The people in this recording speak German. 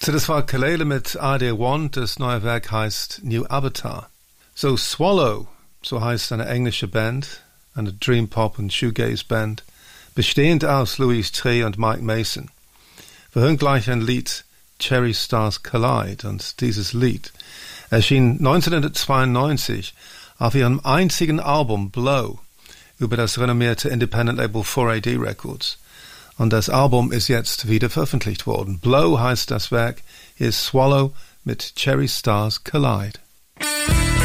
So, das war Kalele mit AD1. Das neue Werk heißt New Avatar. So, Swallow, so heißt eine englische Band, eine Dream Pop und Shoegaze Band, bestehend aus Louise Tree und Mike Mason. Wir hören gleich ein Lied, Cherry Stars Collide, und dieses Lied erschien 1992 auf ihrem einzigen Album Blow über das renommierte Independent Label 4AD Records. Und das Album ist jetzt wieder veröffentlicht worden. Blow heißt das Werk, hier ist Swallow mit Cherry Stars Collide.